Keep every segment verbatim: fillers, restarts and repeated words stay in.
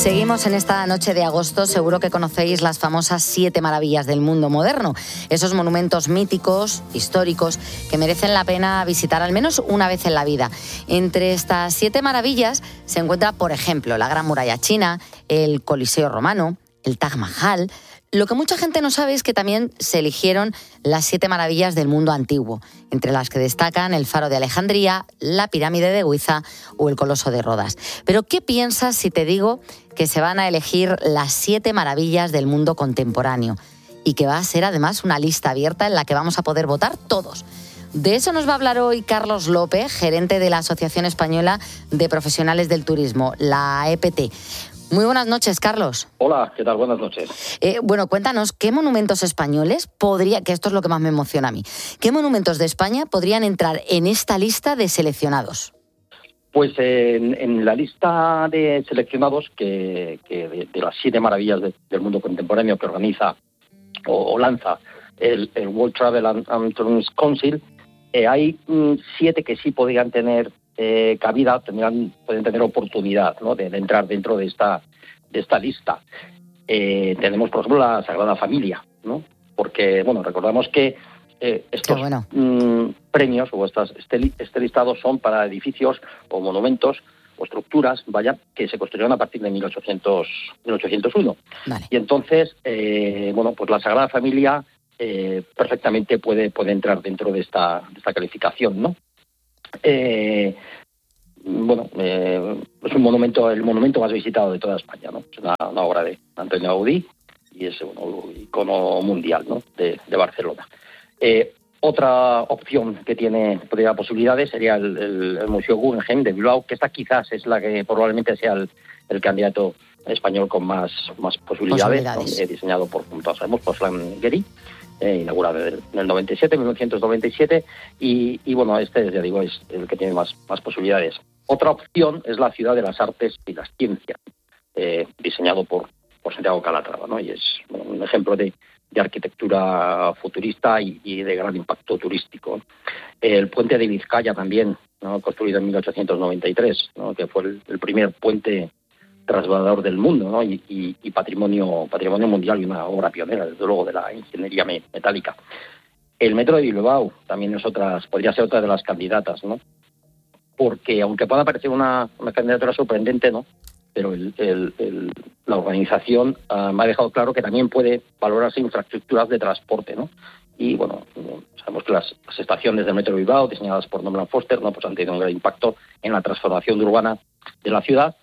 Seguimos en esta noche de agosto. Seguro que conocéis las famosas siete maravillas del mundo moderno. Esos monumentos míticos, históricos, que merecen la pena visitar al menos una vez en la vida. Entre estas siete maravillas se encuentra, por ejemplo, la Gran Muralla China, el Coliseo Romano, el Taj Mahal. Lo que mucha gente no sabe es que también se eligieron las siete maravillas del mundo antiguo, entre las que destacan el Faro de Alejandría, la Pirámide de Giza o el Coloso de Rodas. Pero, ¿qué piensas si te digo que se van a elegir las siete maravillas del mundo contemporáneo? Y que va a ser además una lista abierta en la que vamos a poder votar todos. De eso nos va a hablar hoy Carlos López, gerente de la Asociación Española de Profesionales del Turismo, la E P T. Muy buenas noches, Carlos. Hola, ¿qué tal? Buenas noches. Eh, bueno, cuéntanos, ¿qué monumentos españoles podría, que esto es lo que más me emociona a mí, qué monumentos de España podrían entrar en esta lista de seleccionados? Pues eh, en, en la lista de seleccionados que, que de, de las siete maravillas de, del mundo contemporáneo que organiza o, o lanza el, el World Travel and, and Tourism Council, eh, hay mm, siete que sí podrían tener Eh, cabida, tendrán, pueden tener oportunidad, ¿no?, de, de entrar dentro de esta de esta lista. Eh, tenemos, por ejemplo, la Sagrada Familia, ¿no? Porque, bueno, recordamos que eh, estos bueno. mm, premios o estas, este, este listado son para edificios o monumentos o estructuras, vaya, que se construyeron a partir de mil ochocientos uno. Vale. Y entonces, eh, bueno, pues la Sagrada Familia eh, perfectamente puede, puede entrar dentro de esta, de esta calificación, ¿no? Eh, bueno, eh, es un monumento, el monumento más visitado de toda España, ¿no? Es una, una obra de Antonio Gaudí y es un icono mundial, ¿no?, de, de Barcelona. Eh, otra opción que tiene podría posibilidades sería el, el, el Museo Guggenheim de Bilbao, que esta quizás es la que probablemente sea el, el candidato español con más, más posibilidades, posibilidades. ¿no? Eh, diseñado por, como todos sabemos, por Frank Gehry. Eh, inaugurado en el noventa y siete, mil novecientos noventa y siete, y, y bueno, este, ya digo, es el que tiene más, más posibilidades. Otra opción es la Ciudad de las Artes y las Ciencias, eh, diseñado por, por Santiago Calatrava, ¿no? Y es, bueno, un ejemplo de, de arquitectura futurista y, y de gran impacto turístico. El puente de Vizcaya también, ¿no?, construido en mil ochocientos noventa y tres, ¿no?, que fue el, el primer puente transbordador del mundo, ¿no?, y, y, y patrimonio patrimonio mundial y una obra pionera, desde luego, de la ingeniería me, metálica. El metro de Bilbao también es otra, podría ser otra de las candidatas, ¿no?, porque aunque pueda parecer una, una candidatura sorprendente, ¿no?, pero el, el, el, la organización uh, me ha dejado claro que también puede valorarse infraestructuras de transporte, ¿no? Y bueno, sabemos que las, las estaciones del metro de Bilbao, diseñadas por Norman Foster, ¿no?, pues han tenido un gran impacto en la transformación urbana de la ciudad.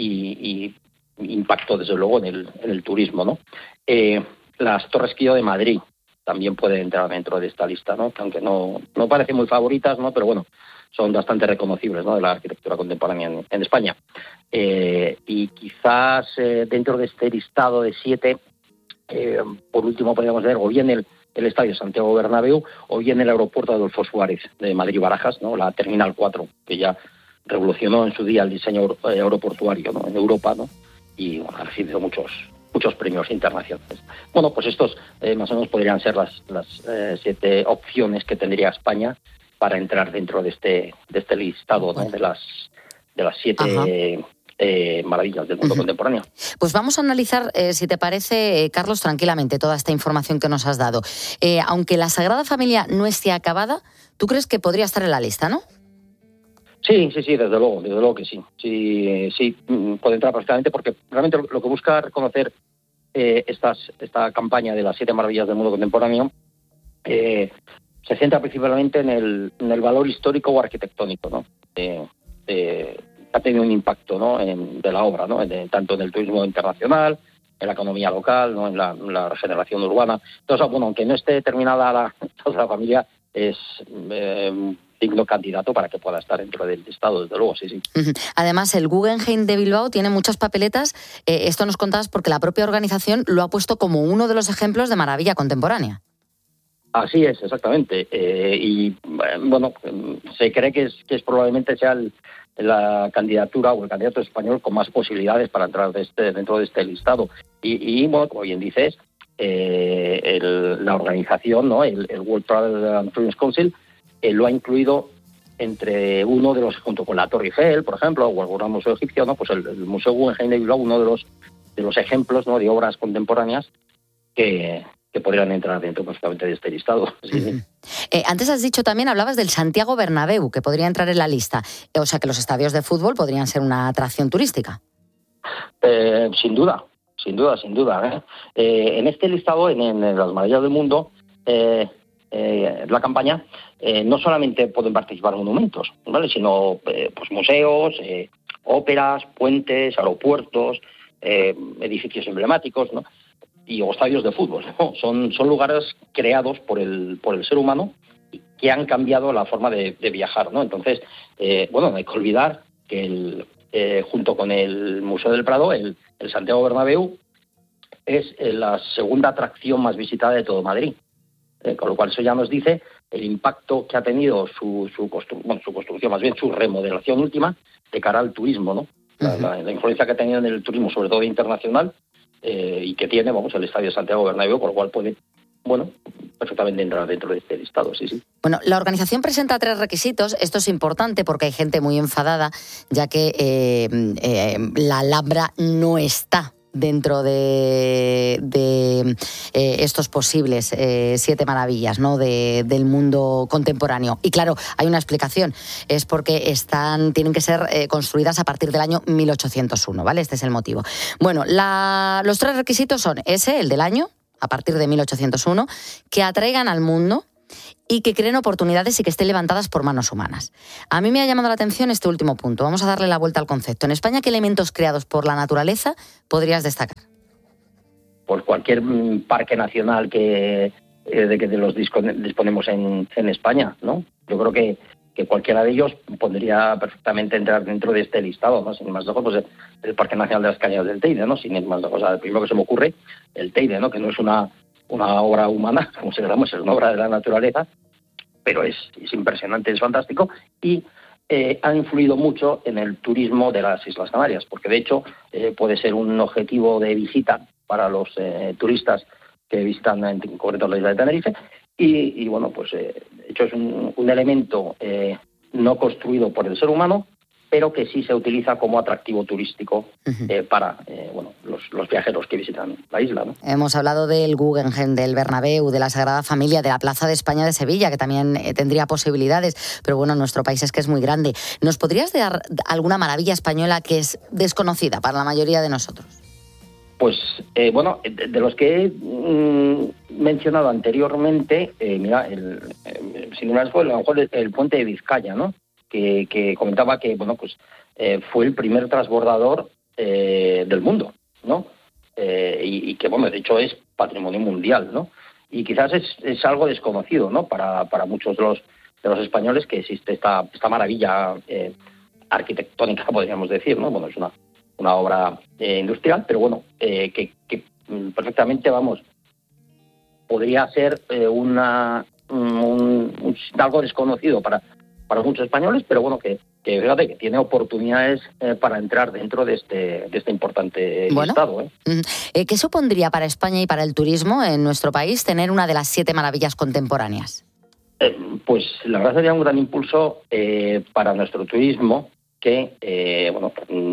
Y, y impacto, desde luego, en el, en el turismo, ¿no? Eh, las Torres Quillo de Madrid también pueden entrar dentro de esta lista, ¿no?, que aunque no, no parecen muy favoritas, ¿no?, pero bueno, son bastante reconocibles, ¿no?, de la arquitectura contemporánea en, en España. Eh, y quizás eh, dentro de este listado de siete, eh, por último podríamos ver o bien el, el Estadio Santiago Bernabéu o bien el aeropuerto Adolfo Suárez de Madrid-Barajas, ¿no?, la Terminal cuatro, que ya revolucionó en su día el diseño aeroportuario, ¿no?, en Europa, ¿no?, y bueno, ha recibido muchos muchos premios internacionales. Bueno, pues estos eh, más o menos podrían ser las, las eh, siete opciones que tendría España para entrar dentro de este de este listado, ¿no?, de las de las siete eh, maravillas del mundo uh-huh. contemporáneo. Pues vamos a analizar, eh, si te parece, eh, Carlos, tranquilamente toda esta información que nos has dado. Eh, aunque la Sagrada Familia no esté acabada, ¿tú crees que podría estar en la lista, no? Sí, sí, sí, desde luego, desde luego que sí. Sí, sí, puede entrar perfectamente porque realmente lo que busca reconocer eh, estas, esta campaña de las siete maravillas del mundo contemporáneo eh, se centra principalmente en el, en el valor histórico o arquitectónico, ¿no? Eh, eh, ha tenido un impacto, ¿no?, en, de la obra, ¿no?, de, tanto en el turismo internacional, en la economía local, ¿no?, en la, en la regeneración urbana. Entonces, bueno, aunque no esté terminada la, toda la familia, es eh, digno candidato para que pueda estar dentro del listado, desde luego, sí, sí. Además, el Guggenheim de Bilbao tiene muchas papeletas. Eh, esto nos contabas porque la propia organización lo ha puesto como uno de los ejemplos de maravilla contemporánea. Así es, exactamente. Eh, y bueno, se cree que es, que es probablemente sea el, la candidatura o el candidato español con más posibilidades para entrar de este, dentro de este listado. Y, y bueno, como bien dices, eh, el, la organización, ¿no?, el, el World Travel and Tourism Council, eh, lo ha incluido entre uno de los, junto con la Torre Eiffel, por ejemplo, o algún museo egipcio, ¿no? Pues el, el Museo Guggenheim de Bilbao, uno de los de los ejemplos, ¿no?, de obras contemporáneas que, que podrían entrar dentro básicamente de este listado. Sí, sí. Eh, antes has dicho también, hablabas del Santiago Bernabéu, que podría entrar en la lista. O sea que los estadios de fútbol podrían ser una atracción turística. Eh, sin duda, sin duda, sin duda. ¿eh? Eh, en este listado, en, en las maravillas del mundo, eh, eh, la campaña, eh, no solamente pueden participar monumentos, ¿vale?, sino eh, pues museos, eh, óperas, puentes, aeropuertos, eh, edificios emblemáticos, ¿no?, y o estadios de fútbol, ¿no? Son, son lugares creados por el, por el ser humano que han cambiado la forma de, de viajar, ¿no? Entonces, eh, bueno, no hay que olvidar que el, eh, junto con el Museo del Prado, el, el Santiago Bernabéu es eh, la segunda atracción más visitada de todo Madrid. Eh, con lo cual eso ya nos dice el impacto que ha tenido su, su, constru bueno, su construcción, más bien su remodelación última, de cara al turismo, ¿no? La, uh-huh. la, la influencia que ha tenido en el turismo, sobre todo internacional, eh, y que tiene, vamos, el Estadio Santiago Bernabéu, por lo cual puede, bueno, perfectamente entrar dentro de este listado, sí, sí. Bueno, la organización presenta tres requisitos. Esto es importante porque hay gente muy enfadada, ya que eh, eh, la Alhambra no está dentro de, de eh, estos posibles eh, siete maravillas, ¿no?, de, del mundo contemporáneo. Y claro, hay una explicación. Es porque están, tienen que ser eh, construidas a partir del año mil ochocientos uno, ¿vale? Este es el motivo. Bueno, la, los tres requisitos son ese, el del año, a partir de mil ochocientos uno, que atraigan al mundo y que creen oportunidades y que estén levantadas por manos humanas. A mí me ha llamado la atención este último punto. Vamos a darle la vuelta al concepto. En España, ¿qué elementos creados por la naturaleza podrías destacar? Pues cualquier parque nacional que eh, de que de los disponemos en, en España, ¿no? Yo creo que, que cualquiera de ellos podría perfectamente entrar dentro de este listado, ¿no? Sin ir más lejos, pues el, el Parque Nacional de las Cañadas del Teide, ¿no? Sin ir más lejos, o sea, el primero que se me ocurre, el Teide, ¿no?, que no es una una obra humana, como se llama, es una obra de la naturaleza, pero es, es impresionante, es fantástico, y eh, ha influido mucho en el turismo de las Islas Canarias, porque de hecho eh, puede ser un objetivo de visita para los eh, turistas que visitan en concreto la isla de Tenerife, y, y bueno, pues eh, de hecho es un, un elemento eh, no construido por el ser humano, pero que sí se utiliza como atractivo turístico eh, para eh, bueno, los, los viajeros que visitan la isla, ¿no? Hemos hablado del Guggenheim, del Bernabéu, de la Sagrada Familia, de la Plaza de España de Sevilla, que también eh, tendría posibilidades, pero bueno, nuestro país es que es muy grande. ¿Nos podrías dar alguna maravilla española que es desconocida para la mayoría de nosotros? Pues, eh, bueno, de, de los que he mm, mencionado anteriormente, eh, mira, el, eh, sin duda fue a lo mejor el, el puente de Vizcaya, ¿no?, Que, que comentaba que, bueno, pues eh, fue el primer transbordador eh, del mundo, ¿no? Eh, y, y que, bueno, de hecho es patrimonio mundial, ¿no? Y quizás es, es algo desconocido, ¿no?, para, para muchos de los, de los españoles, que existe esta, esta maravilla eh, arquitectónica, podríamos decir, ¿no? Bueno, es una, una obra eh, industrial, pero bueno, eh, que, que perfectamente, vamos, podría ser eh, una un, un, algo desconocido para para muchos españoles, pero bueno, que, que fíjate que tiene oportunidades eh, para entrar dentro de este, de este importante bueno, listado. ¿eh? Eh, ¿Qué supondría para España y para el turismo en nuestro país tener una de las siete maravillas contemporáneas? Eh, pues la verdad sería un gran impulso eh, para nuestro turismo, que, eh, bueno,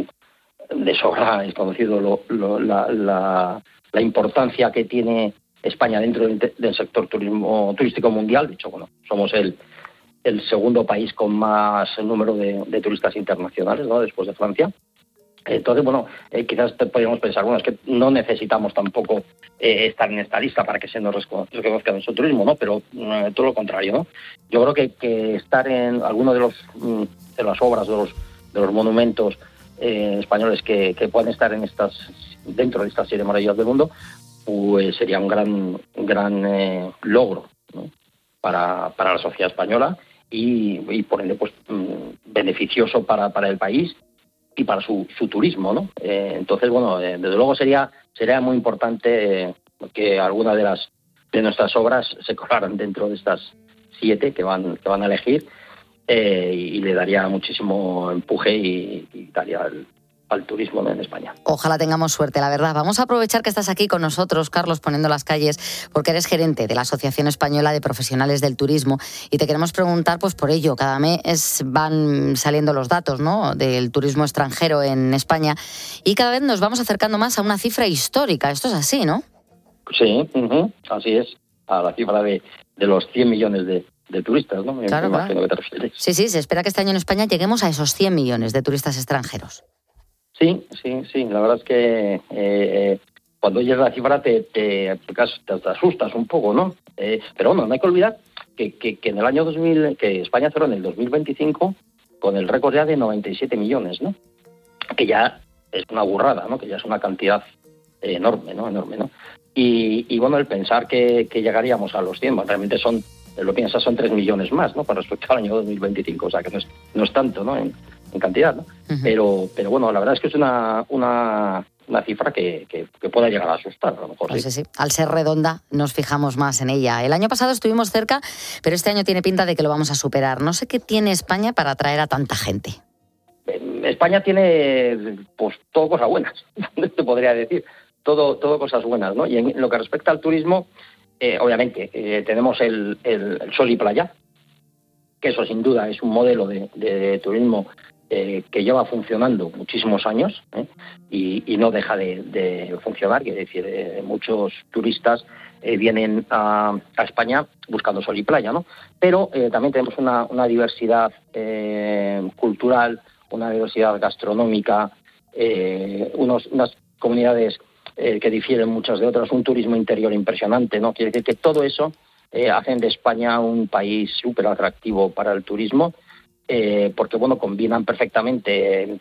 de sobra es conocido lo, lo, la, la, la importancia que tiene España dentro del, del sector turismo, turístico mundial. De hecho, bueno, somos el el segundo país con más número de, de turistas internacionales, ¿no?, después de Francia. Entonces, bueno, eh, quizás podríamos pensar, bueno, es que no necesitamos tampoco eh, estar en esta lista para que se nos reconozca nuestro turismo, ¿no? Pero eh, todo lo contrario, ¿no? Yo creo que, que estar en alguno de los de las obras, de los de los monumentos eh, españoles que, que puedan estar en estas dentro de estas siete maravillas del mundo, pues sería un gran un gran eh, logro, ¿no?, para para la sociedad española. Y, y por ende, pues beneficioso para, para el país y para su, su turismo, ¿no? Eh, entonces, bueno, eh, desde luego sería sería muy importante eh, que alguna de las de nuestras obras se colaran dentro de estas siete que van que van a elegir, eh, y, y le daría muchísimo empuje y, y daría el, al turismo, ¿no?, en España. Ojalá tengamos suerte, la verdad. Vamos a aprovechar que estás aquí con nosotros, Carlos, poniendo las calles, porque eres gerente de la Asociación Española de Profesionales del Turismo y te queremos preguntar pues por ello. Cada mes van saliendo los datos, ¿no?, del turismo extranjero en España y cada vez nos vamos acercando más a una cifra histórica. Esto es así, ¿no? Sí, uh-huh, así es, a la cifra de, de los cien millones de, de turistas, ¿no? Me claro, imagino claro. que te refieres. Sí, sí, se espera que este año en España lleguemos a esos cien millones de turistas extranjeros. Sí, sí, sí. La verdad es que eh, cuando oyes la cifra te, te, te, te asustas un poco, ¿no? Eh, pero bueno, no hay que olvidar que, que, que en el año dos mil, que España cerró en el dos mil veinticinco con el récord ya de noventa y siete millones, ¿no? Que ya es una burrada, ¿no? Que ya es una cantidad enorme, ¿no? Enorme, ¿no? Y, y bueno, el pensar que, que llegaríamos a los cien, bueno, realmente son, lo piensas, son tres millones más, ¿no? Con respecto al año dos mil veinticinco, o sea que no es, no es tanto, ¿no? En, en cantidad, ¿no? Uh-huh. Pero, pero bueno, la verdad es que es una, una, una cifra que, que, que pueda llegar a asustar, a lo mejor. Pues sí. sí, sí. Al ser redonda nos fijamos más en ella. El año pasado estuvimos cerca, pero este año tiene pinta de que lo vamos a superar. No sé qué tiene España para atraer a tanta gente. España tiene, pues, todo cosas buenas, te podría decir. Todo, todo cosas buenas, ¿no? Y en lo que respecta al turismo, eh, obviamente, eh, tenemos el, el, el sol y playa, que eso sin duda es un modelo de, de turismo eh, que lleva funcionando muchísimos años, ¿eh? y, y no deja de, de funcionar. Es decir, eh, muchos turistas eh, vienen a, a España buscando sol y playa, ¿no? Pero eh, también tenemos una, una diversidad eh, cultural, una diversidad gastronómica, eh, unos, unas comunidades eh, que difieren muchas de otras, un turismo interior impresionante, ¿no? Quiere decir que todo eso eh, hacen de España un país súper atractivo para el turismo, eh, porque, bueno, combinan perfectamente eh,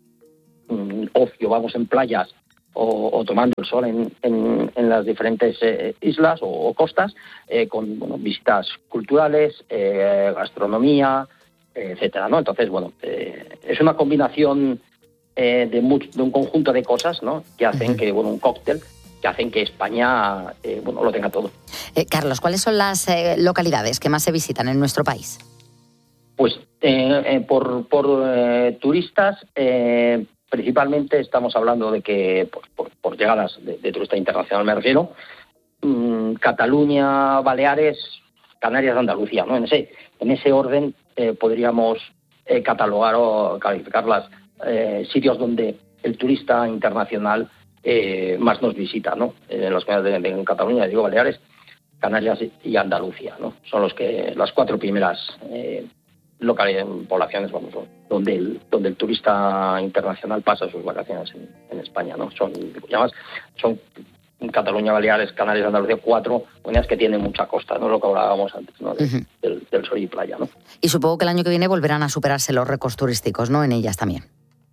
ocio, vamos en playas o, o tomando el sol en, en, en las diferentes eh, islas o, o costas, eh, con, bueno, visitas culturales, eh, gastronomía, eh, etcétera, ¿no? Entonces, bueno, eh, es una combinación Eh, de, mucho, de un conjunto de cosas, ¿no?, que hacen uh-huh. que, bueno, un cóctel que hacen que España, eh, bueno, lo tenga todo. Eh, Carlos, ¿cuáles son las eh, localidades que más se visitan en nuestro país? Pues eh, eh, por, por eh, turistas, eh, principalmente estamos hablando de que, por, por, por llegadas de, de turista internacional me refiero, mmm, Cataluña, Baleares, Canarias, Andalucía, ¿no? En ese, en ese orden eh, podríamos eh, catalogar o calificar las Eh, sitios donde el turista internacional eh, más nos visita, ¿no? En las comunidades de, de en Cataluña, digo, Baleares, Canarias y Andalucía, ¿no? Son los que las cuatro primeras eh, localidades, poblaciones, vamos, donde el, donde el turista internacional pasa sus vacaciones en, en España, ¿no? Son, además, son Cataluña, Baleares, Canarias, Andalucía, cuatro comunidades que tienen mucha costa, ¿no? Lo que hablábamos antes, ¿no? De, uh-huh. del, del sol y playa, ¿no? Y supongo que el año que viene volverán a superarse los récords turísticos, ¿no?, en ellas también.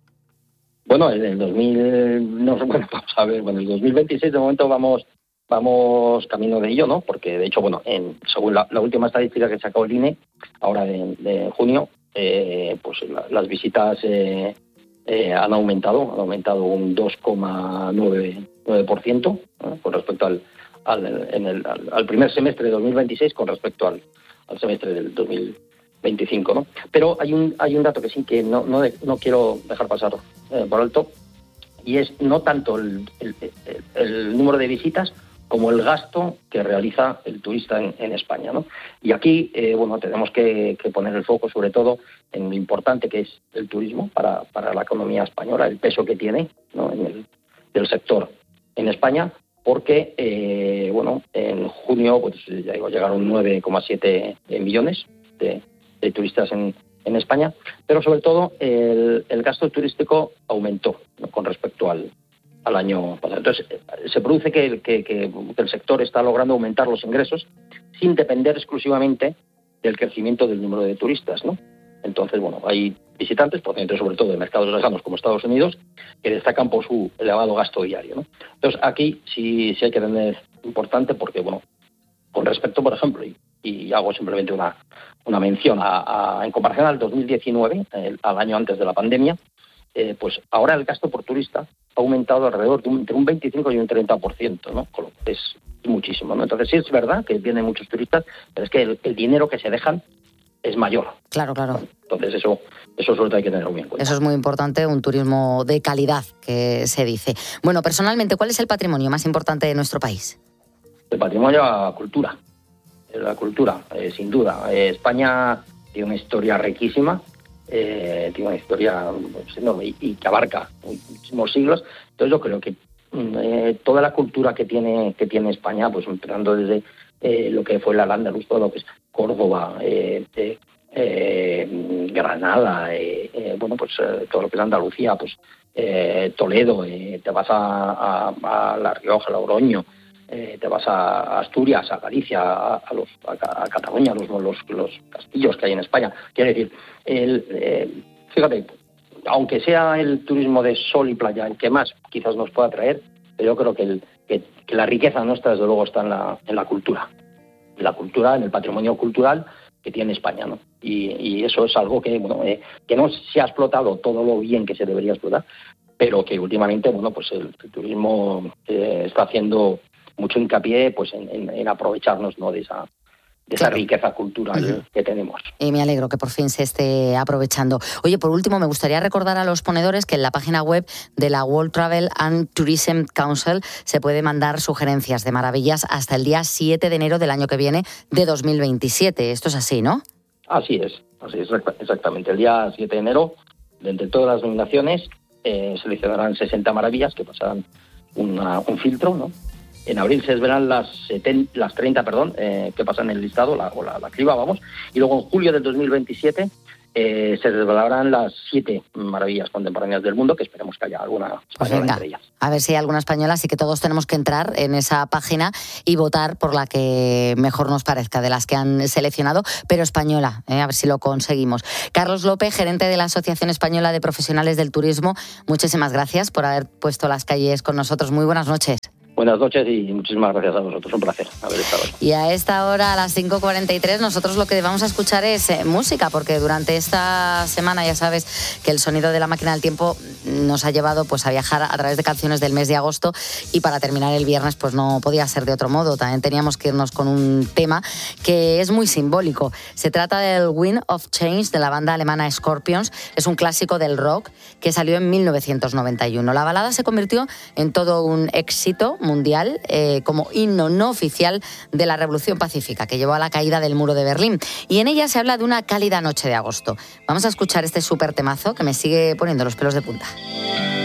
Bueno, en el dos mil, no, bueno, vamos a ver, bueno, el dos mil veintiséis de momento vamos vamos camino de ello, ¿no? Porque, de hecho, bueno, en, según la, la última estadística que sacó el I N E, ahora de, de junio, eh, pues la, las visitas eh, eh, han aumentado, han aumentado un dos coma nueve por ciento, ¿eh?, con respecto al, al, en el, al, al primer semestre de dos mil veintiséis con respecto al, al semestre del dos mil veinticinco, ¿no? Pero hay un hay un dato que sí que no no, de, no quiero dejar pasar eh, por alto, y es no tanto el, el, el, el número de visitas como el gasto que realiza el turista en, en España, ¿no? Y aquí, eh, bueno, tenemos que, que poner el foco sobre todo en lo importante que es el turismo para, para la economía española, el peso que tiene, ¿no?, en el del sector en España, porque, eh, bueno, en junio, pues ya digo, llegaron nueve coma siete millones de de turistas en, en España, pero sobre todo el, el gasto turístico aumentó, ¿no?, con respecto al, al año pasado. Entonces, se produce que, que, que el sector está logrando aumentar los ingresos sin depender exclusivamente del crecimiento del número de turistas, ¿no? Entonces, bueno, hay visitantes, procedentes sobre todo de mercados lejanos como Estados Unidos, que destacan por su elevado gasto diario, ¿no? Entonces, aquí sí, sí hay que tener importante porque, bueno, con respecto, por ejemplo, y, y hago simplemente una, una mención, a, a, en comparación al dos mil diecinueve, el, al año antes de la pandemia, eh, pues ahora el gasto por turista ha aumentado alrededor de un, entre un veinticinco y un treinta por ciento, ¿no? Con lo que es muchísimo, ¿no? Entonces sí es verdad que vienen muchos turistas, pero es que el, el dinero que se dejan es mayor. Claro, claro. Entonces eso, eso sobre todo hay que tenerlo muy en cuenta. Eso es muy importante, un turismo de calidad, que se dice. Bueno, personalmente, ¿cuál es el patrimonio más importante de nuestro país? El patrimonio, la cultura. La cultura, eh, sin duda. Eh, España tiene una historia riquísima, eh, tiene una historia pues, enorme y, y que abarca muchísimos siglos. Entonces yo creo que eh, toda la cultura que tiene que tiene España, pues empezando desde eh, lo que fue el Al-Ándalus, todo lo que es Córdoba, eh, eh, eh, Granada, eh, eh, bueno, pues eh, todo lo que es Andalucía, pues eh, Toledo, eh, te vas a, a, a La Rioja, a Logroño, eh, te vas a Asturias, a Galicia, a, a, los, a, a Cataluña, los, los, los castillos que hay en España. Quiero decir, el, eh, fíjate, aunque sea el turismo de sol y playa el que más quizás nos pueda traer, pero yo creo que, el, que, que la riqueza nuestra desde luego está en la, en la cultura, en la cultura, en el patrimonio cultural que tiene España, ¿no? Y, y eso es algo que, bueno, eh, que no se ha explotado todo lo bien que se debería explotar, pero que últimamente, bueno, pues el, el turismo eh, está haciendo mucho hincapié, pues, en, en, en aprovecharnos, ¿no?, de esa de esa claro. riqueza cultural uh-huh. que tenemos. Y me alegro que por fin se esté aprovechando. Oye, por último, me gustaría recordar a los ponedores que en la página web de la World Travel and Tourism Council se puede mandar sugerencias de maravillas hasta el día siete de enero del año que viene de dos mil veintisiete. Esto es así, ¿no? Así es, así es, exactamente. El día siete de enero, de entre todas las nominaciones, eh, seleccionarán sesenta maravillas que pasarán una, un filtro, ¿no? En abril se desvelarán las, setenta, las treinta perdón, eh, que pasan en el listado, la, o la, la criba, vamos, y luego en julio del dos mil veintisiete eh, se desvelarán las siete maravillas contemporáneas del mundo, que esperemos que haya alguna española pues venga, entre ellas. A ver si hay alguna española, así que todos tenemos que entrar en esa página y votar por la que mejor nos parezca de las que han seleccionado, pero española, eh, a ver si lo conseguimos. Carlos López, gerente de la Asociación Española de Profesionales del Turismo, muchísimas gracias por haber puesto las calles con nosotros. Muy buenas noches. Buenas noches y muchísimas gracias a vosotros. Un placer haber estado aquí. Y a esta hora, a las cinco cuarenta y tres, nosotros lo que vamos a escuchar es eh, música, porque durante esta semana ya sabes que el sonido de la máquina del tiempo nos ha llevado pues, a viajar a través de canciones del mes de agosto, y para terminar el viernes pues no podía ser de otro modo. También teníamos que irnos con un tema que es muy simbólico. Se trata del Wind of Change de la banda alemana Scorpions. Es un clásico del rock que salió en mil novecientos noventa y uno. La balada se convirtió en todo un éxito mundial eh, como himno no oficial de la Revolución Pacífica que llevó a la caída del muro de Berlín, y en ella se habla de una cálida noche de agosto. Vamos a escuchar este súper temazo que me sigue poniendo los pelos de punta.